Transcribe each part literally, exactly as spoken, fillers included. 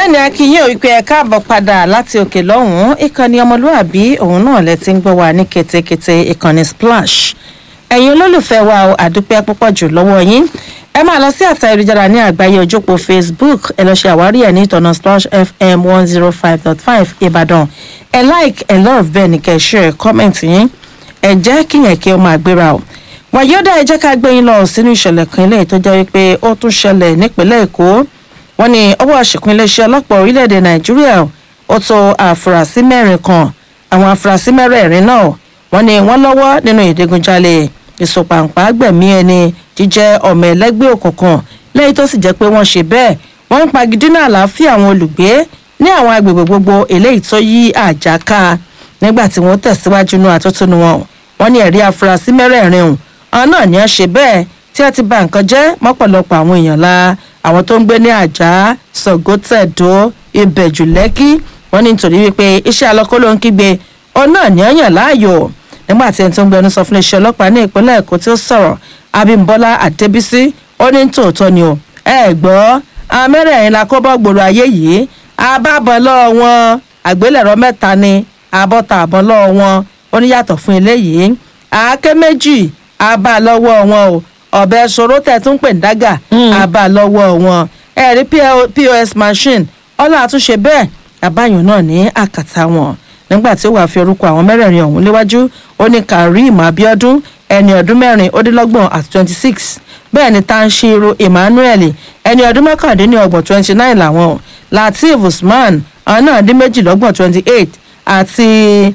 bẹ́ẹ̀ ni akínyìn òwìpẹ́ ẹ káàbọ̀ padà láti òkè lọ́hùn-ún ìkànnì ọmọlúàbí òun náà lẹ ti ń gbọ́ wa ní ketekete ìkànnì splash ẹ̀yin olólùfẹ́ wa o àdúpẹ́ púpọ̀ jù lọ́wọ́ yín ẹ máa lọ sí àtà ìrìjára ní àgbáyé ojópo facebook ẹ lọ ṣe àwárí ẹ ní ìtọ̀nà splash fm one zero five dot five ìbàdàn ẹ like ẹ love bẹ́ẹ̀ ni kẹ́ ẹ share comment yín ẹ jẹ́ kíyẹn kí ó máa gbéra o wàyọ́dà ẹ jẹ́ ká gbé yín lọ sínú ìṣẹ̀lẹ̀ kan ilé tó jẹ́ wípé ó tún ṣẹlẹ̀ nípínlẹ̀ èkó wọ́n ní ọwọ́ àṣekún iléeṣẹ́ ọlọ́pàá orílẹ̀-èdè nàìjíríà ó tó àfúrásì mẹ́rin kan àwọn àfúrásì mẹ́rẹ̀ẹ̀rin náà wọ́n ní wọ́n lọ́wọ́ nínú ìdigunjalè ìsopàǹpá gbẹ̀mí ẹni jíjẹ́ ọmọ ẹlẹ́gbẹ́ òkùnkùn lẹ́yìn tó sì jẹ́ pé wọ́n ṣe bẹ́ẹ̀ wọ́n ń pagidínà àlàáfíà àwọn olùgbé ní àwọn agbègbè gbogbo eléyìí tó yí àjà ká nígbà tí wọ́n tẹ̀síwájú nú àtótónu wọn wọ́n ní ẹ̀rí àfúrásì mẹ́rẹ̀ẹ̀rin ọ̀hún àwọn náà ní wọ́n ṣe bẹ́ẹ̀ tí wọ́n ti ba nǹkan jẹ́ mọ́pọ̀lọpọ̀ àwọn èèyàn la àwọn tó ń gbé ní àjà sọ̀gọ́tẹ̀dó ìbẹ̀jù lẹ́kí wọ́n ní nítorí wípé iṣẹ́ alọ́kọ́ ló ń kígbe òun náà ní ọ̀yàn láàyò nígbà tí ẹni tó ń gbẹnu sọ fún iléeṣẹ́ ọlọ́pàá ní ìpínlẹ̀ èkó tí ó sọ̀rọ̀ abímbọ́lá adébísí ó ní tòótọ́ ni o ẹ gbọ́ amẹ́rẹ̀ẹ́rin la kó bọ́ gbòòrò ayé yìí abábọ̀ lọ́wọ́ wọn àgbélẹ̀rọ mẹ́ta ni abọ́ta àbọ̀ lọ́wọ́ wọn ó ní yàtọ̀ fún eléyìí àáké méjì abá lọ́wọ́ wọn o ọ̀bẹ ṣòro tẹ̀ tún pè ń dágà abá lọ́wọ́ wọn ẹ̀rí pos machine ọlọ́ àtúnṣe bẹ́ẹ̀ àbáyọ̀ náà ní àkàtà wọn nígbà tí ó wàá fi orúkọ àwọn mẹ́rẹ̀ẹ̀rin ọ̀hún léwájú ó ní karim abiodun ẹni ọdún mẹ́rin ó dín lọ́gbọ̀n àti twenty six bẹ́ẹ̀ ni tanṣiro emmanuel ẹni ọdún mọ́kàndínlọ́gbọ̀n twenty nine làwọn lateef usman àwọn náà dín méjìlọ́gbọ̀n twenty eight àti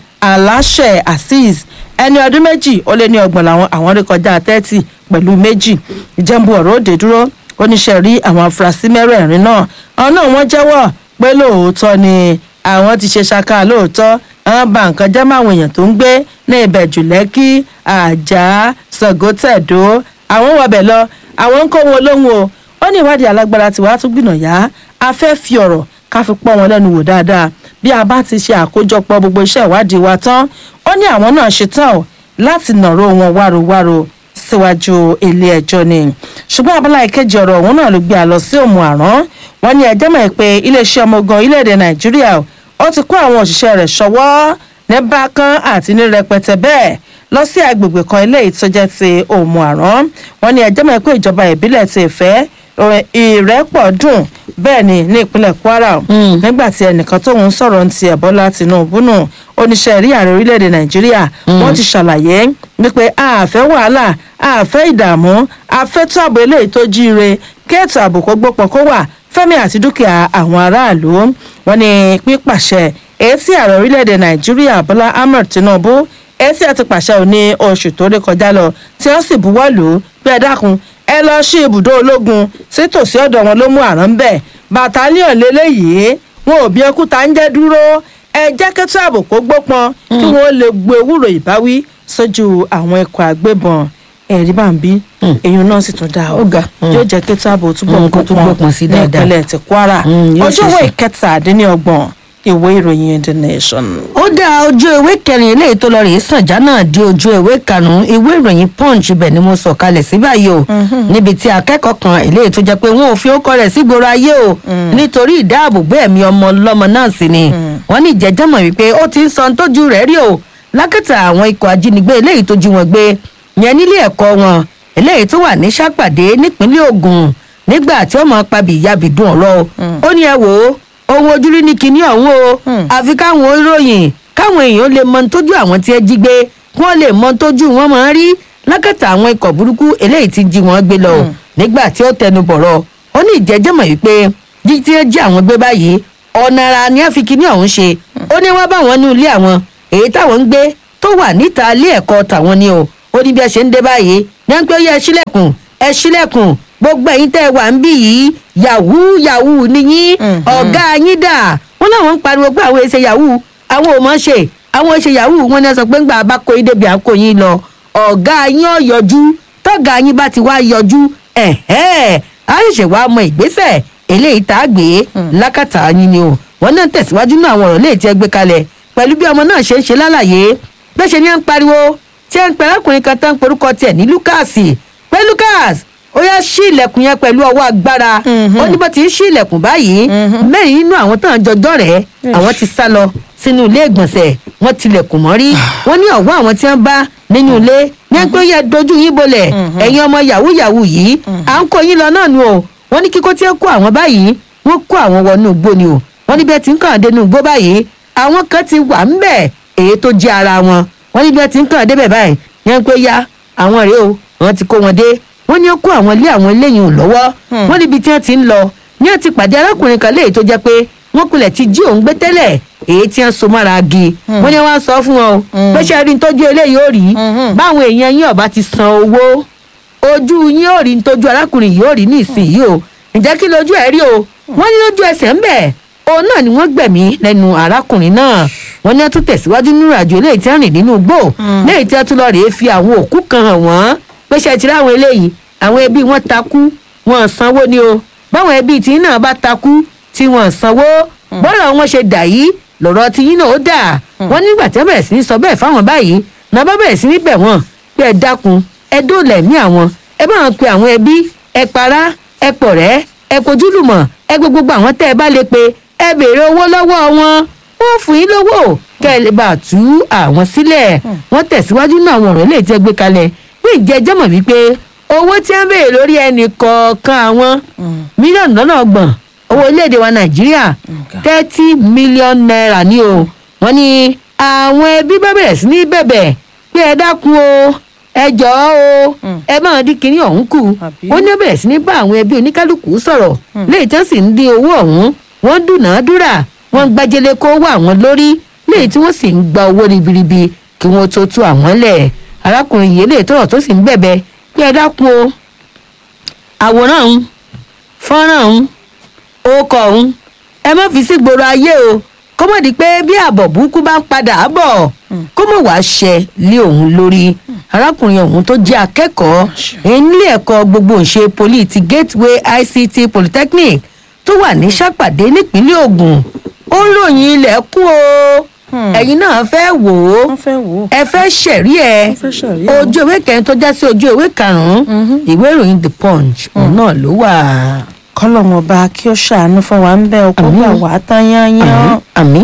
aláṣẹ azeez ẹni ọdún méjì ó lé ní ọgbọ̀n làwọn àwọn rí kọjá thirty pẹ̀lú méjì ìjẹ́nbu ọ̀rọ̀ òde dúró oníṣẹ́ rí àwọn afurasí mẹ́rẹ̀ẹ̀rin náà àwọn náà wọ́n jẹ́wọ́ pé lóòótọ́ ni àwọn ti ṣe ṣaka lóòótọ́ àwọn bá nǹkan jẹ́ máwọn èèyàn tó ń gbé ní ìbẹ̀jù lẹ́kí àjà sọ̀gọ́tẹ̀dó àwọn wọbẹ̀ lọ àwọn ń kó wọn lóhùn o ó ní ìwádìí alágbára tí wàá tún gbìnà yá a fẹ́ fi ọ̀rọ̀ ká fi pọ́ wọn lẹ́nu wò dáadáa bí a bá ti ṣe àkójọpọ̀ gbogbo iṣẹ́ ìwádìí wa tán ó ní àwọn náà ṣetán o láti nàró wọn wárowáro síwájú ilé ẹjọ́ ni ṣùgbọ́n abala ìkejì ọ̀rọ̀ òun náà ló gbé a lọ sí òmù àrán wọn ní ẹjẹ́ mọ̀ pé iléeṣẹ́ ọmọ ogun orílẹ̀-èdè nàìjíríà ó ti kó àwọn òṣìṣẹ́ rẹ̀ ṣọwọ́ ní bákan àti ní rẹpẹtẹ bẹ́ẹ̀ lọ sí agbègbè kan ilé ìtọ́jẹ́ ti òmù àrán wọn ní ẹjẹ́ mọ̀ pé ìjọba ìbílẹ̀ ti ìfẹ́ ìrẹ́pọ̀ dùn bẹ́ẹ̀ ni ní ìpínlẹ̀ kwara nígbà tí ẹnìkan tóun sọ̀rọ̀ ti ẹ̀bọ́lá tinubu nù oníṣẹ́ rí ààrẹ orílẹ̀-èdè nàìjíríà wọ́n ti ṣàlàyé wípé àfẹ́ wàhálà àfẹ́ ìdààmú àfẹ́tò ààbò eléyìí tó jíire kí ètò ààbò kó gbópọn kó wà fẹ́mi àti dúkìá àwọn aráàlú wọn ni pípàṣẹ èyí tí ààrẹ orílẹ̀-èdè nàìjíríà bọ́lá ahmed tinubu èyí tí a ti pàṣẹ òní oṣù tó rí kọjá lọ tí wọ́n sì buwọ́ lù ú pé ẹ dákun ẹ lọ sí ibùdó ológun sítòsí ọ̀dọ̀ wọn ló mú àrán bẹ́ẹ̀ bàtálíọ̀n lélẹ́yìí wọn ò bí ẹkúta ń jẹ́ dúró ẹ jẹ́ kẹ́tọ́ ààbò kó gbópọn kí wọ́n lè gbé ewúro ìbáwí sójú àwọn ikọ̀ àgbébọn ẹ̀rí bá ń bí èyàn náà sì tún dá ọ yóò jẹ́ kẹ́tọ́ ààbò túbọ̀ gbópọn ní ìpínlẹ̀ ti kwara ọjọ́ ìwé ìkẹtàdínlọ́gbọ̀n ìwé ìròyìn the nation. ó dá ojú ewé kẹrin eléyìí tó lọ rèé sànjá náà di ojú ewé karùnún ìwé ìròyìn punch ibẹ̀ ni mo sọ kalẹ̀ sí báyìí o níbi tí akẹ́kọ̀ọ́ kan eléyìí tó jẹ́ pé wọn ò fi ókọ rẹ̀ sí gbòòrò ayé o nítorí ìdáàbòbò ẹ̀mí ọmọ ọlọ́mọ náà sì ni wọ́n ní ìjẹ́jẹ́mọ̀ wípé ó ti ń sọ tójú rẹ̀ rí o lákàtà àwọn ikọ̀ ajínigbé eléyìí tó jí wọn gbé yẹn nílé ẹ̀kọ́ wọn eléyìí tó wà ní sápàdé nípínlẹ̀ ògùn nígbà tí ó máa pabì yabìdún ọ̀rọ̀ ó ní ẹ wò ó ohun ojúrí ní kinní ọ̀hún o àfi káwọn oníròyìn káwọn èèyàn lè mọ tójú àwọn tí ẹ jí gbé kí wọ́n lè mọ tójú wọn máa ń rí lákàtà àwọn ikọ̀ burúkú eléyìí ti jí wọn gbé lọ nígbà tí ó tẹnu bọ̀rọ̀ ó ní ìjẹ́jẹ́mọ̀ wípé jíjí ẹ jí àwọn gbé báyìí ọ̀nà ara ni a fi kinní ọ̀hún ṣe ó ní wọ́n bá wọn ní ilé àwọn èyí táwọn ń gbé tó wà níta ilé ẹ̀kọ́ tàwọn ni o ó ní bí ẹ ṣe ń dé báyìí ní wọn pé ó yẹ ẹ ṣílẹ̀kùn ẹ ṣílẹ̀kùn gbogbo ẹ̀yin tẹ́ ẹ wà ń bí yìí yahoo yahoo nìyí ọ̀gá yín dà wọ́n láwọn ń pariwo pé àwọn èsè yahoo àwọn ò mọ̀ ṣe àwọn èsè yahoo wọ́n ní sọ pé ńgbà bá kó idébi àkó yín lọ ọ̀gá yín ọ̀ yọjú tọ́gà yín bá ti wá yọjú ẹ̀hẹ́ á ṣẹ̀ṣẹ̀ wá mọ ìgbésẹ̀ eléyìí tá a gbé lákàtà yín ni o wọ́n náà tẹ̀síwájú náà àwọn ọ̀rọ̀ léè tí ẹ gbé kalẹ̀ pẹ̀lú bí ọmọ náà ṣe ń ṣe lálàyé bẹ́ẹ̀ ṣe ní à ń pariwo tí ẹ ń pẹ́ arákùnrin kan tán porúkọ tiẹ̀ ní lucas pé lucas ó yá ṣí ilẹ̀kùn yẹn pẹ̀lú ọwọ́ agbára ó ní bó ti ń ṣí ilẹ̀kùn báyìí mẹ́rin nínú àwọn tó ń jọjọ́ rẹ̀ àwọn ti sá lọ sínú ilé ìgbọ̀nsẹ̀ wọ́n tilẹ̀kùn mọ́rí wọ́n ní ọ̀wọ́ àwọn tí wọ́n bá nínú ilé ní ẹgbẹ́ ó yẹ dojú yín bolẹ̀ ẹ̀yin ọmọ yahoo yahoo yìí à ń kó yín lọ náà nù o wọ́n ní kíkó tí ó kó àwọn báyìí wọ́n kó àwọn wọnú igbó ni o wọ́n ní bí ẹ ti ń kàn dénú igbó báyìí àwọn kan ti wà ń bẹ̀ èyí tó jẹ́ ara wọn wọ́n ní bí ẹ ti ń kàn débẹ̀ báyìí ní ẹgbẹ́ ya àwọn rèé o wọ́n ti kó wọn dé wọ́n ní ó kó àwọn ilé àwọn eléyìí lọ́wọ́ wọ́n níbi tí wọ́n ti ń lọ ní wọ́n ti pàdé arákùnrin kan léyìí tó jẹ́ pé wọ́n kulẹ̀ ti jí òun gbé tẹ́lẹ̀ èyí tí wọ́n so mára gi wọ́n ní wọ́n sọ fún wọn o pé ṣe rí nítọ́jú eléyìí ó rí báwọn èèyàn yín ọba ti san owó ojú yín ó rí nítọ́jú arákùnrin yìí ó rí ní ìsinyìí o ǹjẹ́ kí lójú ẹ̀ rí o wọ́n ní lójú ẹsẹ̀ ń bẹ̀ òun náà ni wọ́n gbẹ̀mí lẹ́nu arákùnrin náà wọ́n ní wọ́n tún tẹ̀síwájú nínú àjò eléyìí tí wọ́n rìn nínú igbó léyìí tí wọ́n tún lọ rèé fi àwọn òkú kan hàn wọ́n pé ṣe ti ráwọn eléyìí àwọn ẹbí wọn takú wọn sanwó ni o báwọn ẹbí tí náà bá takú tí wọn sanwó bọ́lá wọn ṣe dà yìí lọ́rọ̀ tí yín náà ó dà wọ́n nígbà tí wọ́n bẹ̀rẹ̀ sí ní sọ bẹ́ẹ̀ fáwọn báyìí náà bá bẹ̀rẹ̀ sí ní bẹ̀ wọ́n pé ẹ dákun ẹ dóòlà ẹ̀mí àwọn ẹ bá wọn pe àwọn ẹbí ẹ para ẹ pọ̀rẹ́ ẹ kojúlùmọ̀ ẹ gbogbo àwọn tẹ́ ẹ bá lè pe ẹ béèrè owó lọ́wọ́ wọn wọ́n fún yín lówó kẹ́ ẹ lè bá tú àwọn sílẹ̀ wọ́n tẹ̀síwájú náà àwọn ọ̀rọ̀ lè tẹ́ gbé kalẹ̀ pé ìjẹ́jẹ́ mọ̀ wípé owó tí wọ́n béèrè lórí ẹnì kọ̀ọ̀kan àwọn mílíọ̀nù lọ́nà ọgbọ̀n owó orílẹ̀-èdè wa nàìjíríà thirty million naira ni o wọ́n ní àwọn ẹbí bá bẹ̀rẹ̀ sí ní bẹ̀bẹ̀ pé ẹ dákun o ẹ jọ̀ọ́ o ẹ máa dín kinní ọ̀hún kù ó ní bẹ̀rẹ̀ sí ní bá àwọn ẹbí oníkálukú sọ̀rọ̀ léyìí tí wọ́n sì ń dín owó ọ̀hún wọ́n dúnàádúrà wọ́n gbájẹ́lé kó wà wọ́n lórí léyìí tí wọ́n sì ń gba owó ribiribi kí wọ́n tó tú àwọn lẹ̀ arákùnrin yìí lè tọ̀rọ̀ tó sì ń bẹ̀bẹ̀ pé ẹ dákun o àwòrán òun fọ́nrán òun orúkọ òun ẹ má fi sí gbòòrò ayé o kó mọ̀ di pé bí àbọ̀ burúkú bá ń padà bọ̀ kó mọ̀ wá ṣẹ lé òun lórí arákùnrin ọ̀hún tó jẹ́ akẹ́kọ̀ọ́ nílé ẹ̀kọ́ gbogbo ìṣe poli ti gateway I C T polytechnic tó wà ní sápàdé nípínlẹ̀ Ògùn ó ròyìn ilẹ̀ kú o ẹ̀yin náà fẹ́ wò ó ẹ fẹ́ ṣẹ̀rí ẹ ojú ìwé kẹrin tó já sí ojú ìwé karùn-ún ìwé ìròyìn The Punch òun náà ló wà. kọ́lọ́mù ọba kí ó ṣàánú fún wa ń bẹ́ ọkọ̀ gbà wá tán yányán. àmín.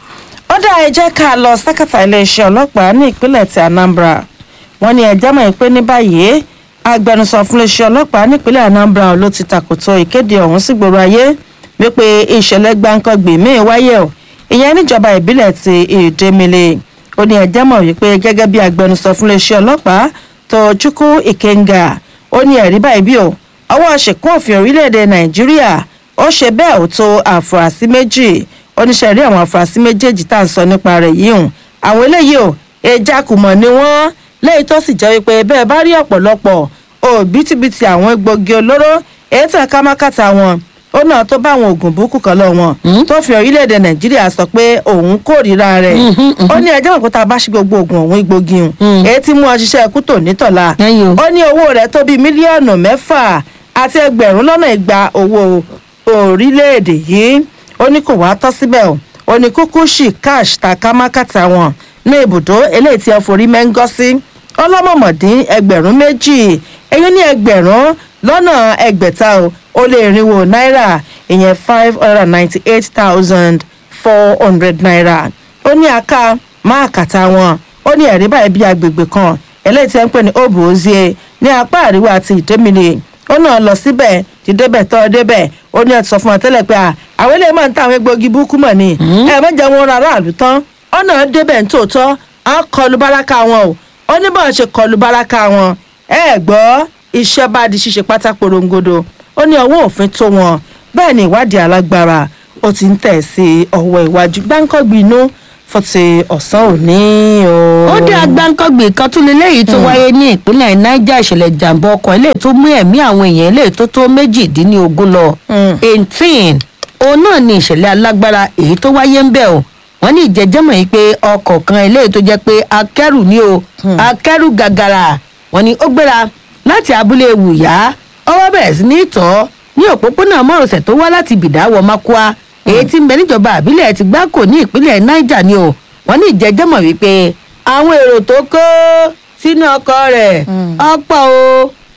ó dá ẹ jẹ́ ká lọ sákàtà iléeṣẹ́ ọlọ́pàá ní ìpínlẹ̀ ti Anambra wọ́n ní ẹjẹ́ mọ̀ pé ní báyìí agbẹnusọ fún iléeṣẹ́ ọlọ́pàá nípínlẹ̀ Anambra ló ti takòtò ìkéde ọ̀hún sígboro ayé wípé ìṣẹ̀lẹ̀ gbáǹkọ́gbè míì wáyé o ìyẹn níjọba ìbílẹ̀ ti Ìdẹ́milé ó ní ẹjẹ́ mọ̀ wípé gẹ́gẹ́ bí agbẹnusọ fún iléeṣẹ́ ọlọ́pàá Tochukwu Ikenga ó ní ẹ̀rí báyìí bí o ọwọ́ ṣèkún òfin orílẹ̀-èdè Nàìjíríà ó ṣe bẹ́ẹ̀ ó tó àfúrásì méjì oníṣẹ́ rí àwọn àfúrásì méjèèjì tá à ń sọ nípa rẹ̀ yìí hùn àwọn eléyìí ò ejakùmọ̀ ni wọ́n lẹ́yìn tó sì jẹ́ wípé bẹ́ẹ̀ bá rí ọ̀pọ̀lọpọ̀ òbítíbitì àwọn egbògi olóró èyí tàn kámákàtà wọn ó náà tó bá àwọn oògùn burúkú kan lọ wọn tó fi orílẹ̀-èdè Nàìjíríà sọ pé òun kórìíra rẹ̀ ó ní ẹjọ́ òkúta bá ṣe gbogbo oògùn òun egbògi hùn èyí tí mú ọ ṣiṣẹ́ ikú tò nítọ̀la ó ní owó rẹ̀ tó bíi mílíọ̀nù mẹ́fà àti ẹgbẹ̀rún lọ́nà igba owó orílẹ̀-èdè yìí ó ní kò wá tọ́ síbẹ̀ o ó ní kúkú ṣì cash ta kámákàtà wọn ní ibùdó eléyìí tí ẹ forí mẹ́ńgọ́ sí ọlọ́mọ̀mọ̀dín ẹgbẹ̀rún méjì èyí ní ẹgbẹ̀rún lọ́nà ẹgbẹ̀ta o ó lé irinwó náírà ìyẹn five hundred and ninety eight thousand four hundred naira ó ní aká máa kàtà wọn ó ní ẹ̀rí báyìí bí agbègbè kan eléyìí tí ẹ ń pè ní Obuozie ní apá àríwá àti Ìdẹ́milé ó náà lọ síbẹ̀ ti débẹ̀ tọ́ débẹ̀ ó ní ẹ̀ sọ fún ọ tẹ́lẹ̀ pé àwọn eléyìí máa ń ta àwọn egbògi burúkú mọ̀ ni ẹ̀ mẹ́jọ wọn ra aráàlú tán ó náà débẹ̀ nítòótọ́ á kọlu báràkà wọn o ó ní bọ́n ṣe kọlu báràkà wọn ẹ gbọ́ iṣẹ́ bá di ṣíṣe pátá porongodo ó ní ọwọ́ òfin tó wọn bẹ́ẹ̀ ni ìwádìí alágbára ó ti ń tẹ̀ sí ọwọ́ ìwájú gbáǹkọ́gbì inú fún ti ọ̀sán òní o. ó dé agbáǹkọ́gbì kan tún lélẹ́yìí tó wáyé ní ìpínlẹ̀ Niger ìṣẹ̀lẹ̀ ìjàmbá ọkọ̀ eléyìí tó mú ẹ̀mí àwọn èèyàn eléyìí tó tó méjìdínlógún lọ eighteen òun náà ni ìṣẹ̀lẹ̀ alágbára èyí tó wáyé ń bẹ̀ o wọ́n ní ìjẹ́jẹ́mọ̀ yìí pé ọkọ̀ kan eléyìí tó jẹ́ pé akẹ́rù ni o akẹ́rù gàgàrà wọ́n ní ó gbéra láti abúlé Wùyá ọwọ́ bẹ̀rẹ̀ sí ní tọ́ ní òpópónà márosẹ̀ tó wá láti Bìdá wọ Mákúá èyí tí ń bẹ níjọba àbílẹ̀ ti Gbákò ní ìpínlẹ̀ Niger ni o wọ́n ní ìjẹ́jẹ́mọ̀ wípé àwọn èrò tó kó sínú ọkọ̀ rẹ̀ ọ̀pọ̀ o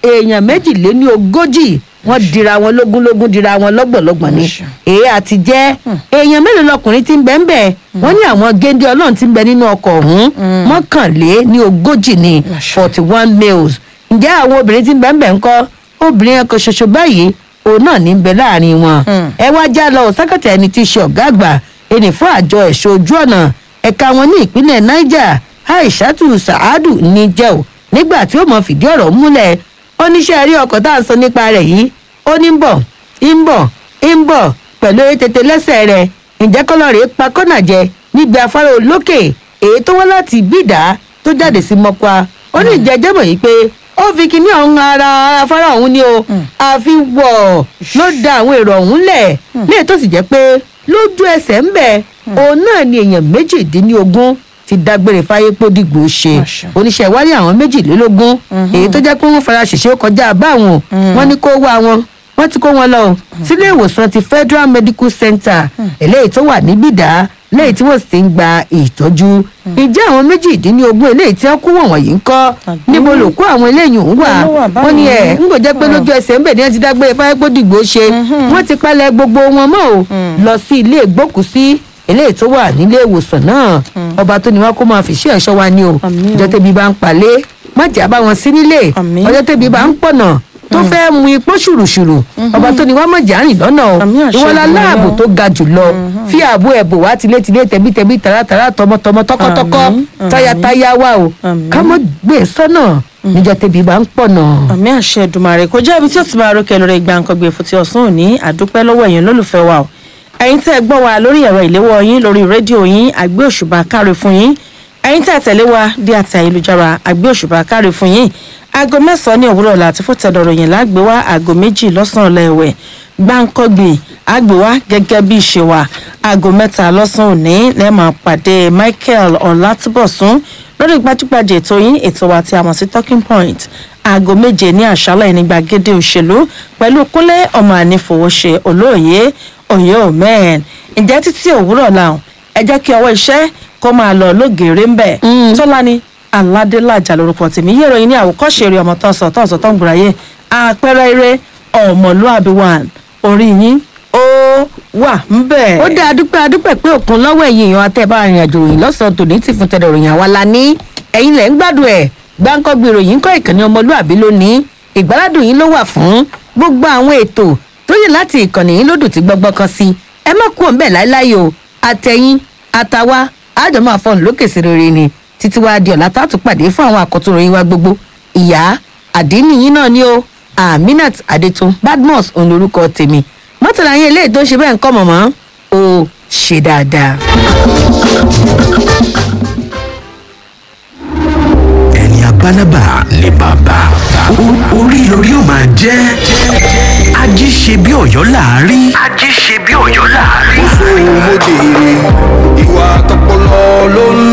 èèyàn méjìléní ogójì wọ́n dira wọn lógúnlógún dira wọn lọ́gbọ̀lọ́gbọ̀n ni èyí àti jẹ́ èèyàn mélòó lọkùnrin tí ń bẹ ń bẹ wọ́n ní àwọn géńdé ọlọ́run tí ń bẹ nínú ọkọ̀ ọ̀hún mọ́kànlé ní ogójì ni forty one males ǹjẹ́ àwọn obìnrin tí ń bẹ ń bẹ ń kọ́ obìnrin ẹ̀kọ́ ṣoṣo báyìí òun náà ní ń bẹ láàrin wọn ẹ wá já lọ sákàtà ẹni tí í ṣe ọ̀gá àgbà ẹni fún àjọ ẹ̀ṣọ́ ojú ọ̀nà ẹ̀ka wọn ní ìpínlẹ̀ niger aishatu saadu ní jẹ́ ò nígbà tí ó mọ fìdí ọ̀rọ̀ múlẹ̀ oníṣẹ́ rí ọkọ̀ tá à ń sọ nípa rẹ̀ yìí ó ní ń bọ̀ ń bọ̀ ń bọ̀ pẹ̀lú tètè lẹ́sẹ̀ rẹ̀ ǹjẹ́ kọ́lọ́rì pa kọ́nà jẹ níbi afárá olókè èyí tó wá láti bídà tó jáde sí mọ́kwa ó ní ìjẹ́jẹ́ mọ̀ yìí pé ó fi kíní ọ̀hún ara afárá ọ̀hún ni o àfi wọ̀ ló da àwọn èrò ọ̀hún lẹ̀ léè tó sì jẹ́ pé lójú ẹsẹ̀ ń bẹ̀ òun náà ni èèyàn méjìdínlógún ti dágbére fáyé pódìgbò ṣe oníṣẹ́ ìwádìí àwọn méjìlélógún èyí tó jẹ́ pé wọ́n fara ṣèṣe kọjá báwọn wọ́n ní kó wá wọn wọ́n ti kó wọn lọ sílé ìwòsàn ti federal medical center eléyìí tó wà ní bídà lẹ́yìn tí wọ́n sì ti ń gba ìtọ́jú ìjẹ́ àwọn méjìdínlógún eléyìí tí wọ́n kó wọ̀n wọ̀nyí ń kọ́ níbo ló kó àwọn eléyìí ń wà wọ́n ní ẹ̀ ń kò jẹ́ pé lójú ẹsẹ̀ ńbẹ̀ ni wọ́n ti dágbére fáyé pódìgbò ṣe wọ́n ti palẹ̀ gbogbo wọn mọ́ ò lọ sí ilé ìgbókùsí eléyìí tó wà nílé ìwòsàn náà ọba tó ní wọn kó máa fi ṣe ẹ̀ṣọ́ wa ni o ọjọ́ tẹ́bi bá ń palẹ̀ má jà bá wọn sí nílé ọjọ́ tẹ́bi bá ń pọ̀nà tó fẹ́ mu ipò ṣùrùṣùrù ọba tó ní wọn mọ̀ jà rìn lọ́nà o ìwọlá láàbò tó ga jù lọ fi ààbò ẹ̀bùn wá tilétilé tẹ̀bítẹ̀bí tàràtàrà tọmọtọmọ tọkọtọkọ táyàtáyà wà o ká mọ̀ gbé sọ́nà níjọ́ tẹ́bi bá ń pọ̀nà. àmì àṣẹ Èdùmàrè kò jẹ́ ibi tí ó ti máa rókè lórí Gbankanbi fún ti ọ̀sán òní àdúpẹ́ lọ́wọ́ ẹ̀yin lólùfẹ́ wa o ẹ̀yin tẹ́ ẹ gbọ́ wa lórí ẹ̀rọ ìléwọ́ yín lórí rédíò yín àgbé òṣùbà káre fún yín ẹ̀yin tẹ́ ẹ tẹ̀lé wa dé àti ayélujára àgbé òṣùbà káre fún yín aago mẹ́sàn-án ní òwúrọ̀ láti fún tẹ̀dọ̀rọ̀ yẹn lágbé wá aago méjì lọ́sàn-án lẹ́wẹ̀ Gbankanbi àgbé wá gẹ́gẹ́ bí ìṣe wa aago mẹ́ta lọ́sàn-án òní lẹ́ẹ̀máa pàdé Michael Ọlátúbọ̀sún lórí gbajúgbajà ètò yín ètò wa tí a mọ̀ sí talking point aago méje ní àṣálẹ́ ní gbàgede òṣèlú pẹ̀lú Kúnlé ọmọ ànífowóṣe olóòye òye òmẹ́ẹ̀n ǹjẹ́ títí òwúrọ̀ làwọn ẹ jẹ́ kí ọwọ́ iṣẹ́ kó máa lọ lógèrè ń bẹ̀ Tọ́lání Aládélájà lórúkọ tèmi yé ìròyìn ní àwòkọ́ṣe eré ọmọ tọ́sọ̀ tọ́sọ̀ tó ń gbòòràyè àpẹẹrẹ eré ọmọlúàbí one orí yín ó wà ń bẹ̀. ó dá adúpẹ́ adúpẹ́ pé òkun lọ́wọ́ ẹ̀yìn èèyàn àtẹ̀bá arìnrìnàjò ròyìn lọ́sàn-án tòní ti fún tẹ̀dọ̀ ròyìn àwa la ní ẹ̀yin lẹ̀ ń gbádùn ẹ̀ Gbankanbi ìròyìn kọ́ ìkànnì ọmọlúàbí lónìí ìgbàládùn yín ló wà fún gbogbo àwọn ètò tó yẹ láti ìkànnì yín lódò tí gbọgbọ́ kan sí ẹ má kú òǹbẹ̀ láíláí o àtẹ̀yìn àtàwa àjọ máa fọ́n lókè sí rere ni títí wàá di ọ̀la tá a tún pàdé fún àwọn àkọ́tún ròyìn wa gbogbo ìyá àdínníyìn náà ni o Aminat Adétún Badmus òun lorúkọ tèmi mọ́tàlá yín eléyìí tó ń ṣe bẹ́ẹ̀ ń kọ́ mọ̀mọ́ ó ṣe dáadáa. ẹni abánábà ni bàbá orí lórí ó máa jẹ́ ají ṣe bí Ọ̀yọ́ láàrí. ají ṣe bí Ọ̀yọ́ láàrí. ó sọ mo dèrè ìwà tọpọlọ ló ń